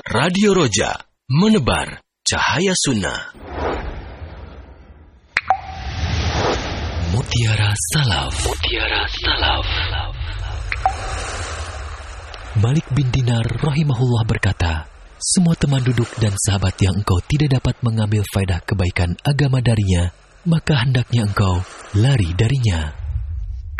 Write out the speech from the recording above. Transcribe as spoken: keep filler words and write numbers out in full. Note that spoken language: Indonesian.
Radio Roja, menebar cahaya sunnah. Mutiara Salaf. Mutiara Salaf. Malik bin Dinar rahimahullah berkata, semua teman duduk dan sahabat yang engkau tidak dapat mengambil faedah kebaikan agama darinya, maka hendaknya engkau lari darinya.